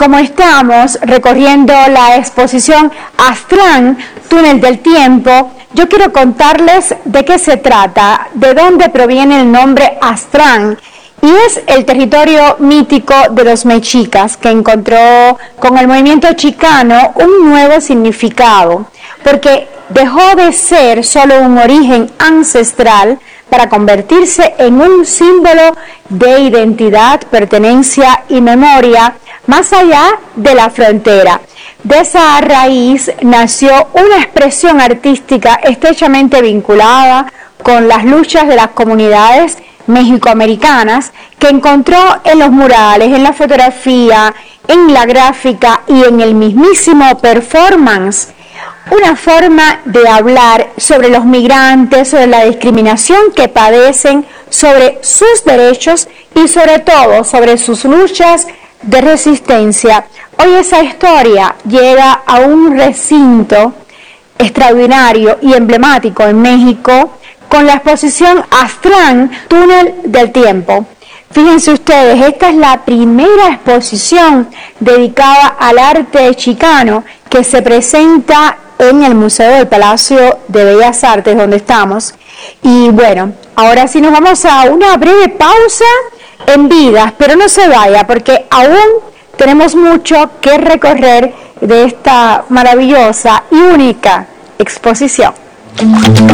como estamos recorriendo la exposición Aztlán, Túnel del Tiempo, yo quiero contarles de qué se trata, de dónde proviene el nombre Aztlán. Y es el territorio mítico de los mexicas que encontró con el movimiento chicano un nuevo significado, porque dejó de ser solo un origen ancestral para convertirse en un símbolo de identidad, pertenencia y memoria más allá de la frontera. De esa raíz nació una expresión artística estrechamente vinculada con las luchas de las comunidades mexicoamericanas, que encontró en los murales, en la fotografía, en la gráfica y en el mismísimo performance, una forma de hablar sobre los migrantes, sobre la discriminación que padecen, sobre sus derechos y sobre todo sobre sus luchas de resistencia. Hoy esa historia llega a un recinto extraordinario y emblemático en México con la exposición Aztlán, Túnel del Tiempo. Fíjense ustedes, esta es la primera exposición dedicada al arte chicano que se presenta en el Museo del Palacio de Bellas Artes, donde estamos. Y bueno, ahora sí nos vamos a una breve pausa en Vidas, pero no se vaya, porque aún tenemos mucho que recorrer de esta maravillosa y única exposición.